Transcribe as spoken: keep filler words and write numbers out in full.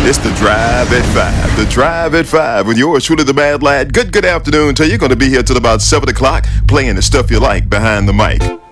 It's the Drive at Five. The Drive at Five with yours truly, the Mad Lad. Good, good afternoon to you. Going to be here till about seven o'clock, playing the stuff you like behind the mic.